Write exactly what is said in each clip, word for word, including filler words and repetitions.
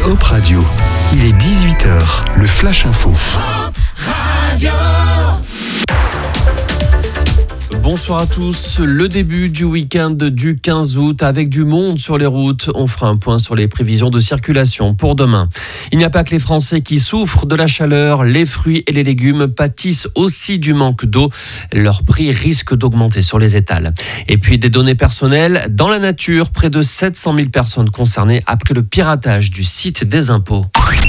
Hop Radio. Il est dix-huit heures, le Flash Info. Hop Radio. Bonsoir à tous. Le début du week-end du quinze août avec du monde sur les routes. On fera un point sur les prévisions de circulation pour demain. Il n'y a pas que les Français qui souffrent de la chaleur. Les fruits et les légumes pâtissent aussi du manque d'eau. Leur prix risque d'augmenter sur les étals. Et puis des données personnelles. Dans la nature, près de sept cent mille personnes concernées après le piratage du site des impôts.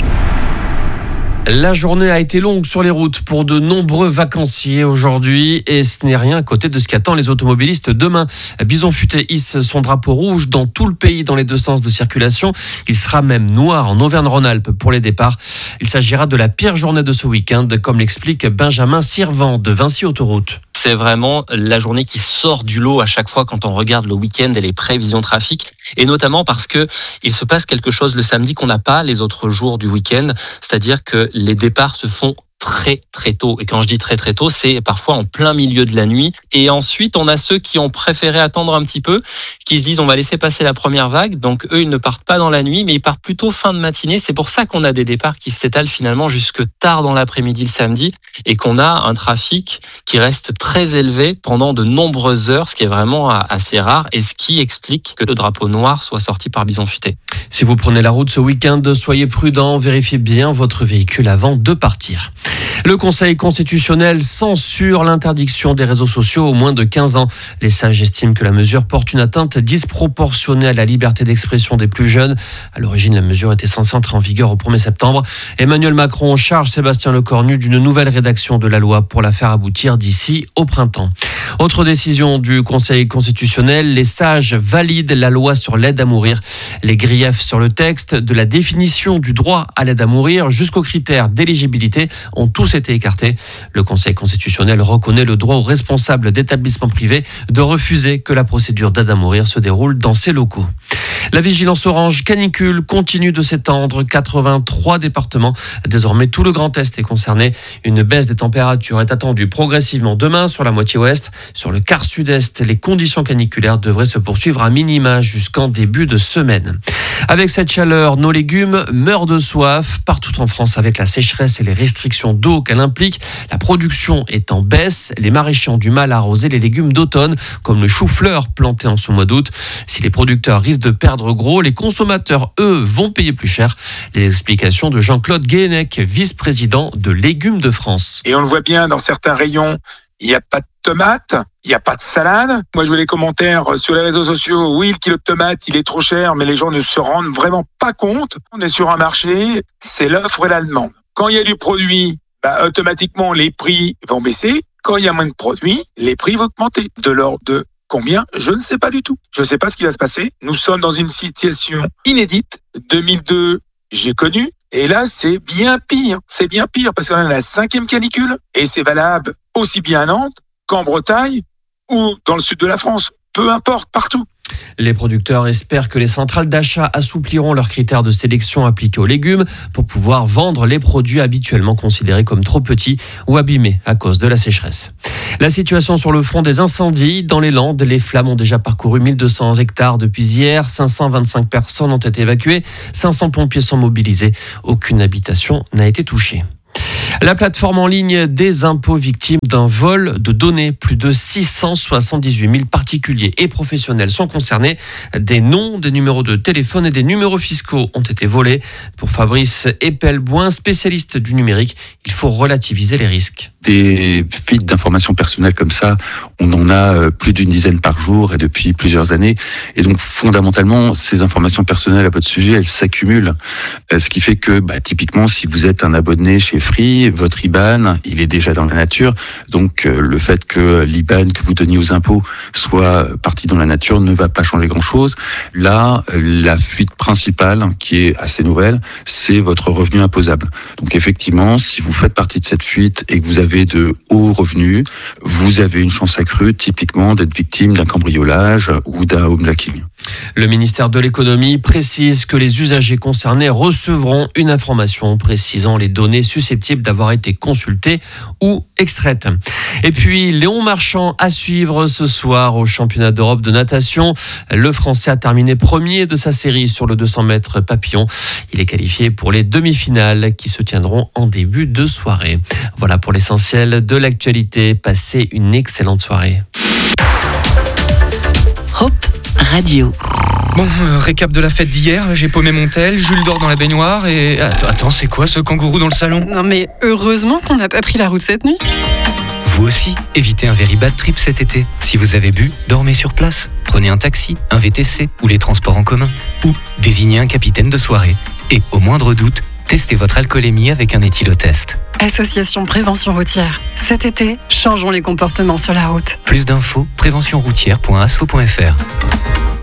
La journée a été longue sur les routes pour de nombreux vacanciers aujourd'hui et ce n'est rien à côté de ce qu'attend les automobilistes demain. Bison Futé hisse son drapeau rouge dans tout le pays dans les deux sens de circulation. Il sera même noir en Auvergne-Rhône-Alpes pour les départs. Il s'agira de la pire journée de ce week-end, comme l'explique Benjamin Sirvent de Vinci Autoroute. C'est vraiment la journée qui sort du lot à chaque fois quand on regarde le week-end et les prévisions trafic. Et notamment parce que il se passe quelque chose le samedi qu'on n'a pas les autres jours du week-end. C'est-à-dire que les départs se font très très tôt. Et quand je dis très très tôt, c'est parfois en plein milieu de la nuit. Et ensuite, on a ceux qui ont préféré attendre un petit peu, qui se disent on va laisser passer la première vague. Donc eux, ils ne partent pas dans la nuit, mais ils partent plutôt fin de matinée. C'est pour ça qu'on a des départs qui s'étalent finalement jusque tard dans l'après-midi le samedi et qu'on a un trafic qui reste très élevé pendant de nombreuses heures, ce qui est vraiment assez rare et ce qui explique que le drapeau noir soit sorti par Bison Futé. Si vous prenez la route ce week-end, soyez prudents, vérifiez bien votre véhicule avant de partir. Le Conseil constitutionnel censure l'interdiction des réseaux sociaux aux moins de quinze ans. Les sages estiment que la mesure porte une atteinte disproportionnée à la liberté d'expression des plus jeunes. À l'origine, la mesure était censée entrer en vigueur au premier septembre. Emmanuel Macron charge Sébastien Lecornu d'une nouvelle rédaction de la loi pour la faire aboutir d'ici au printemps. Autre décision du Conseil constitutionnel, les sages valident la loi sur l'aide à mourir. Les griefs sur le texte, de la définition du droit à l'aide à mourir jusqu'aux critères d'éligibilité, ont tous été écartés. Le Conseil constitutionnel reconnaît le droit aux responsables d'établissements privés de refuser que la procédure d'aide à mourir se déroule dans ces locaux. La vigilance orange canicule continue de s'étendre. quatre-vingt-trois départements. Désormais, tout le Grand Est est concerné. Une baisse des températures est attendue progressivement demain sur la moitié ouest. Sur le quart sud-est, les conditions caniculaires devraient se poursuivre à minima jusqu'en début de semaine. Avec cette chaleur, nos légumes meurent de soif. Partout en France, avec la sécheresse et les restrictions d'eau qu'elle implique, la production est en baisse. Les maraîchers ont du mal à arroser les légumes d'automne, comme le chou-fleur planté en ce mois d'août. Si les producteurs risquent de perdre gros, les consommateurs, eux, vont payer plus cher. Les explications de Jean-Claude Guéhenec, vice-président de Légumes de France. Et on le voit bien dans certains rayons, il n'y a pas de tomates, il n'y a pas de salade. Moi, je vois les commentaires sur les réseaux sociaux. Oui, le kilo de tomates, il est trop cher, mais les gens ne se rendent vraiment pas compte. On est sur un marché, c'est l'offre et la demande. Quand il y a du produit, bah, automatiquement, les prix vont baisser. Quand il y a moins de produits, les prix vont augmenter. De l'ordre de combien? Je ne sais pas du tout. Je ne sais pas ce qui va se passer. Nous sommes dans une situation inédite. deux mille deux, j'ai connu. Et là, c'est bien pire. C'est bien pire parce qu'on a la cinquième canicule. Et c'est valable aussi bien à Nantes qu'en Bretagne ou dans le sud de la France. Peu importe, partout. Les producteurs espèrent que les centrales d'achat assoupliront leurs critères de sélection appliqués aux légumes pour pouvoir vendre les produits habituellement considérés comme trop petits ou abîmés à cause de la sécheresse. La situation sur le front des incendies dans les Landes, les flammes ont déjà parcouru mille deux cents hectares depuis hier. cinq cent vingt-cinq personnes ont été évacuées, cinq cents pompiers sont mobilisés. Aucune habitation n'a été touchée. La plateforme en ligne des impôts victimes d'un vol de données. Plus de six cent soixante-dix-huit mille particuliers et professionnels sont concernés. Des noms, des numéros de téléphone et des numéros fiscaux ont été volés. Pour Fabrice Epelboin, spécialiste du numérique, il faut relativiser les risques. Des fuites d'informations personnelles comme ça, on en a plus d'une dizaine par jour et depuis plusieurs années. Et donc, fondamentalement, ces informations personnelles à votre sujet, elles s'accumulent. Ce qui fait que, bah, typiquement, si vous êtes un abonné chez Free, votre I B A N, il est déjà dans la nature. Donc, le fait que l'I B A N que vous donniez aux impôts soit parti dans la nature ne va pas changer grand-chose. Là, la fuite principale, qui est assez nouvelle, c'est votre revenu imposable. Donc, effectivement, si vous faites partie de cette fuite et que vous avez de hauts revenus, vous avez une chance accrue, typiquement, d'être victime d'un cambriolage ou d'un homejacking. Le ministère de l'économie précise que les usagers concernés recevront une information précisant les données susceptibles susceptibles d'avoir été consultées ou extraites. Et puis, Léon Marchand à suivre ce soir au championnat d'Europe de natation. Le Français a terminé premier de sa série sur le deux cents mètres papillon. Il est qualifié pour les demi-finales qui se tiendront en début de soirée. Voilà pour l'essentiel de l'actualité. Passez une excellente soirée. Hop Radio. Bon, euh, récap de la fête d'hier, j'ai paumé mon tel, Jules dort dans la baignoire et... Attends, attends, c'est quoi ce kangourou dans le salon ? Non mais heureusement qu'on n'a pas pris la route cette nuit. Vous aussi, évitez un very bad trip cet été. Si vous avez bu, dormez sur place. Prenez un taxi, un V T C ou les transports en commun. Ou désignez un capitaine de soirée. Et au moindre doute, testez votre alcoolémie avec un éthylotest. Association Prévention Routière. Cet été, changeons les comportements sur la route. Plus d'infos, prévention routière point asso point f r.